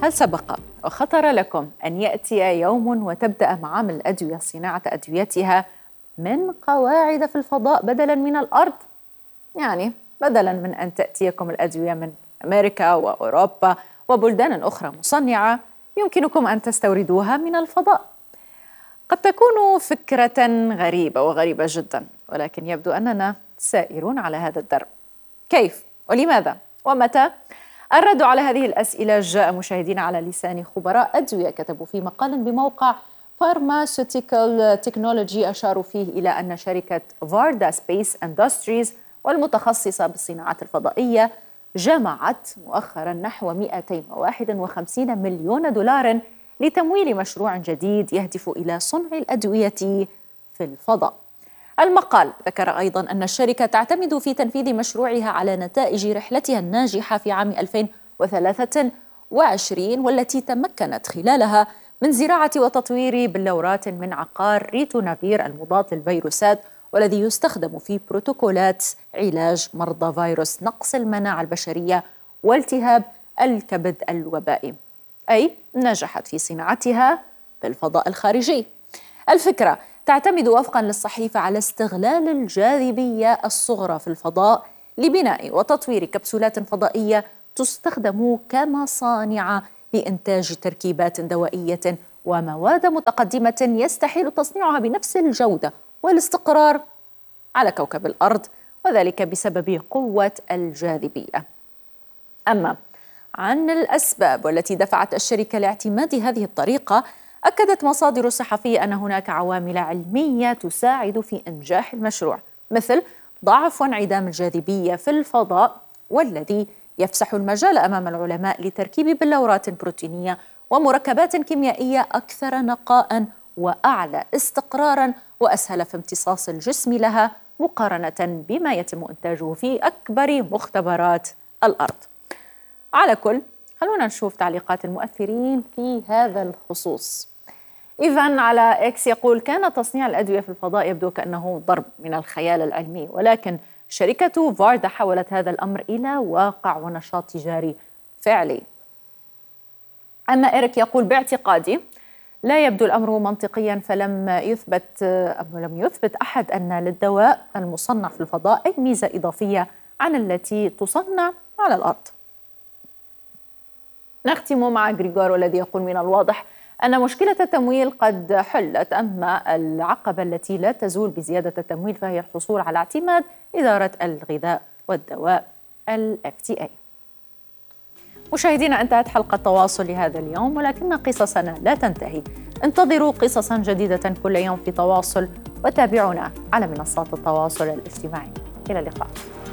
هل سبق وخطر لكم أن يأتي يوم وتبدأ معامل الأدوية صناعة أدويتها من قواعد في الفضاء بدلاً من الأرض؟ يعني بدلاً من أن تأتيكم الأدوية من أمريكا وأوروبا وبلدان أخرى مصنعة، يمكنكم أن تستوردوها من الفضاء. قد تكون فكرة غريبة وغريبة جداً، ولكن يبدو أننا سائرون على هذا الدرب. كيف ولماذا ومتى؟ الرد على هذه الأسئلة جاء مشاهدين على لسان خبراء أدوية كتبوا في مقال بموقع فارماسيوتيكال تكنولوجي أشاروا فيه إلى أن شركة فاردا سبيس اندستريز والمتخصصة بالصناعات الفضائية جمعت مؤخرا نحو 251 مليون دولار لتمويل مشروع جديد يهدف إلى صنع الأدوية في الفضاء. المقال ذكر أيضاً أن الشركة تعتمد في تنفيذ مشروعها على نتائج رحلتها الناجحة في عام 2023 والتي تمكنت خلالها من زراعة وتطوير بلورات من عقار ريتونافير المضاد للفيروسات، والذي يستخدم في بروتوكولات علاج مرضى فيروس نقص المناعة البشرية والتهاب الكبد الوبائي، أي نجحت في صناعتها في الفضاء الخارجي. الفكرة تعتمد وفقاً للصحيفة على استغلال الجاذبية الصغرى في الفضاء لبناء وتطوير كبسولات فضائية تستخدم كمصانع لإنتاج تركيبات دوائية ومواد متقدمة يستحيل تصنيعها بنفس الجودة والاستقرار على كوكب الأرض، وذلك بسبب قوة الجاذبية. أما عن الأسباب والتي دفعت الشركة لاعتماد هذه الطريقة، أكدت مصادر صحفية أن هناك عوامل علمية تساعد في إنجاح المشروع، مثل ضعف وانعدام الجاذبية في الفضاء، والذي يفسح المجال أمام العلماء لتركيب بلورات بروتينية ومركبات كيميائية أكثر نقاء وأعلى استقرارا وأسهل في امتصاص الجسم لها مقارنة بما يتم إنتاجه في أكبر مختبرات الأرض. على كل، خلونا نشوف تعليقات المؤثرين في هذا الخصوص. إيفان على إكس يقول: كان تصنيع الأدوية في الفضاء يبدو كأنه ضرب من الخيال العلمي، ولكن شركة فاردا حولت هذا الأمر إلى واقع ونشاط تجاري فعلي. أما إيريك يقول: باعتقادي لا يبدو الأمر منطقيا، فلم يثبت أحد أن للدواء المصنع في الفضاء أي ميزة إضافية عن التي تصنع على الأرض. نختم مع غريغور الذي يقول: من الواضح أن مشكلة التمويل قد حلت، أما العقبة التي لا تزول بزيادة التمويل فهي الحصول على اعتماد إدارة الغذاء والدواء FTA. مشاهدينا، انتهت حلقة تواصل لهذا اليوم، ولكن قصصنا لا تنتهي. انتظروا قصصا جديدة كل يوم في تواصل، وتابعونا على منصات التواصل الاجتماعي. إلى اللقاء.